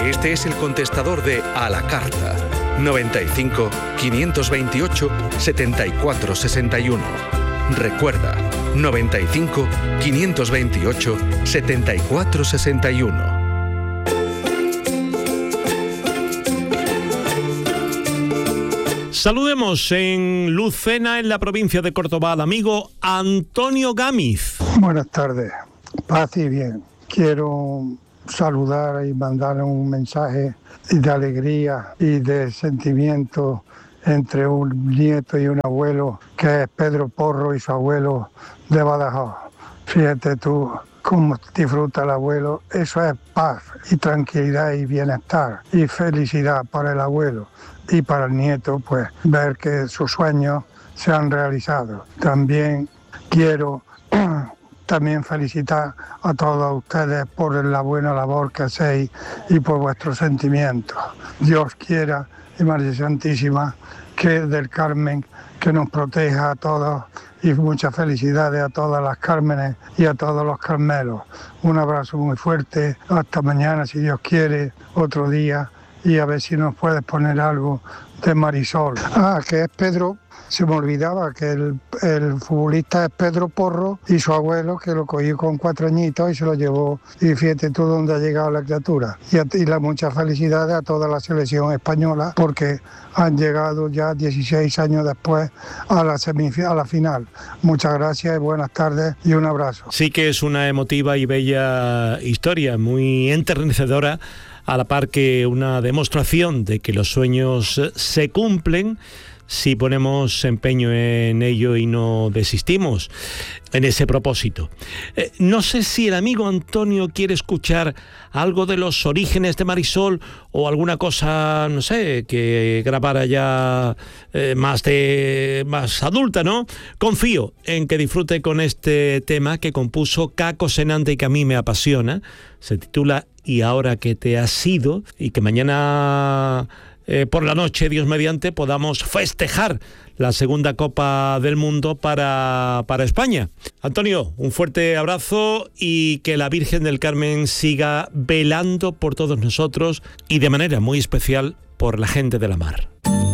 Este es el contestador de A la Carta. 95 528 74 61. Recuerda, 95 528 74 61. Saludemos en Lucena, en la provincia de Córdoba, al amigo Antonio Gámiz. Buenas tardes, paz y bien. Quiero saludar y mandar un mensaje de alegría y de sentimiento entre un nieto y un abuelo, que es Pedro Porro y su abuelo de Badajoz. Fíjate tú cómo disfruta el abuelo. Eso es paz y tranquilidad y bienestar y felicidad para el abuelo. Y para el nieto, pues, ver que sus sueños se han realizado. También quiero felicitar a todos ustedes por la buena labor que hacéis y por vuestros sentimientos. Dios quiera, y María Santísima, que del Carmen, que nos proteja a todos, y muchas felicidades a todas las Cármenes y a todos los Carmelos. Un abrazo muy fuerte, hasta mañana si Dios quiere, otro día, y a ver si nos puedes poner algo de Marisol. Que es Pedro, se me olvidaba que el futbolista es Pedro Porro y su abuelo, que lo cogió con 4 añitos y se lo llevó, y fíjate tú dónde ha llegado la criatura. Y muchas felicidades a toda la selección española, porque han llegado ya 16 años después a la final. Muchas gracias y buenas tardes y un abrazo. Sí que es una emotiva y bella historia, muy enternecedora, a la par que una demostración de que los sueños se cumplen si ponemos empeño en ello y no desistimos en ese propósito. No sé si el amigo Antonio quiere escuchar algo de los orígenes de Marisol o alguna cosa, no sé, que grabara ya más adulta, ¿no? Confío en que disfrute con este tema que compuso Caco Senante y que a mí me apasiona. Se titula Y ahora que te has ido, y que mañana por la noche, Dios mediante, podamos festejar la segunda Copa del Mundo para España. Antonio, un fuerte abrazo y que la Virgen del Carmen siga velando por todos nosotros y de manera muy especial por la gente de la mar.